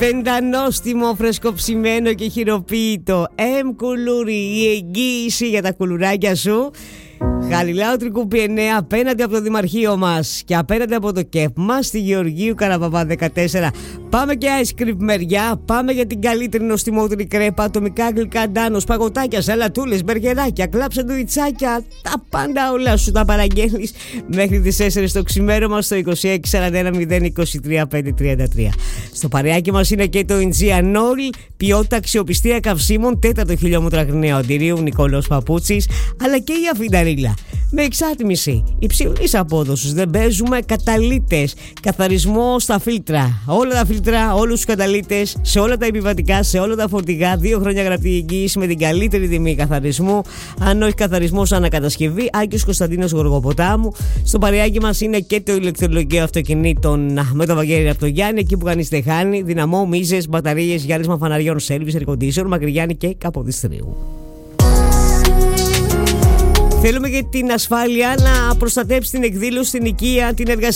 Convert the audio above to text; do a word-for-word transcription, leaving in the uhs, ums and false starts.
Πεντανόστιμο, φρεσκοψημένο και χειροποίητο. Εμ κουλούρι, η εγγύηση για τα κουλουράκια σου. Γαλιλάου Τρικούπη εννέα, απέναντι από το Δημαρχείο μας και απέναντι από το ΚΕΠ μας στη Γεωργίου Καραπαπά δεκατέσσερα. Πάμε και ice cream μεριά. Πάμε για την καλύτερη νοστιμότερη κρέπα, ατομικά γλυκά ντάνος, παγωτάκια, σαλατούλες, μπεργκεράκια, κλαπ σαντουιτσάκια. Τα πάντα όλα σου τα παραγγέλνεις μέχρι τις τέσσερις το ξημέρωμα στο είκοσι έξι σαράντα ένα μηδέν είκοσι τρία πεντακόσια τριάντα τρία. Στο παρεάκι μας είναι και το Ινζιανόλ, ποιότητα αξιοπιστία καυσίμων, τέταρτο χιλιόμετρο Αγριναίου Αντιρίου, Νικόλαος Παπούτσης, αλλά και η Αφινταρίλα. Με εξάτμιση υψηλής απόδοσης, δεν παίζουμε, καταλύτες, καθαρισμό στα φίλτρα. Όλα τα φίλτρα, όλους τους καταλύτες, σε όλα τα επιβατικά, σε όλα τα φορτηγά. Δύο χρόνια γραπτή εγγύηση με την καλύτερη τιμή καθαρισμού. Αν όχι καθαρισμός, ανακατασκευή. Άκης Κωνσταντίνος Γοργοποτάμου. Στο παρεάκι μας είναι και το ηλεκτρολογικό αυτοκινήτων με το Βαγγέλη από το Γιάννη, εκεί που κανείς δεν χάνει. Δυναμό, μίζες, μπαταρίες, γυάλισμα φαναριών, σέρβις, air conditioner, Μακρυγιάννη και Καποδιστρίου. Θέλουμε για την ασφάλεια να προστατέψει την εκδήλωση, την οικία, την εργασία.